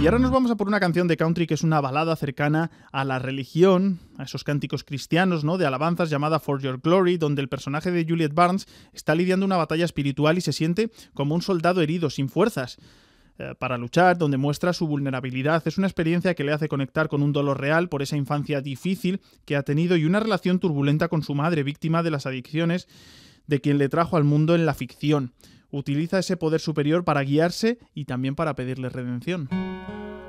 Y ahora nos vamos a por una canción de country que es una balada cercana a la religión, a esos cánticos cristianos, ¿no?, de alabanzas, llamada For Your Glory, donde el personaje de Juliet Barnes está lidiando una batalla espiritual y se siente como un soldado herido, sin fuerzas para luchar, donde muestra su vulnerabilidad. Es una experiencia que le hace conectar con un dolor real por esa infancia difícil que ha tenido y una relación turbulenta con su madre, víctima de las adicciones de quien le trajo al mundo en la ficción. Utiliza ese poder superior para guiarse y también para pedirle redención.